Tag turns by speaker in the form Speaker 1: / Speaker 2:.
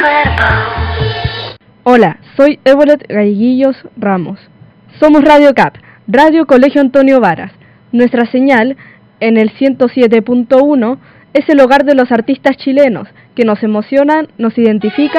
Speaker 1: Hola, soy Evolet Galleguillos Ramos. Somos Radio CAP, Radio Colegio Antonio Varas. Nuestra señal, en el 107.1, es el hogar de los artistas chilenos, que nos emocionan, nos identifican